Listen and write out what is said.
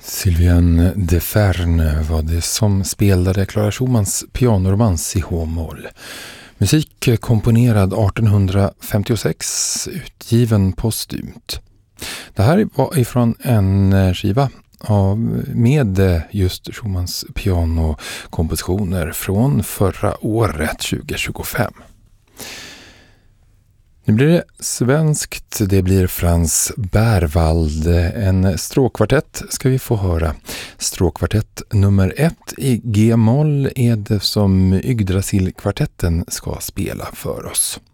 Sylviane de Ferne var det som spelade Clara Schumanns pianoromans i H-moll. Musik komponerad 1856, utgiven postumt. Det här var ifrån en skiva med just Schumanns pianokompositioner från förra året 2025. Nu blir det svenskt, det blir Franz Berwald. En stråkkvartett ska vi få höra. Stråkkvartett nummer 1 i G-moll är det som Yggdrasil-kvartetten ska spela för oss.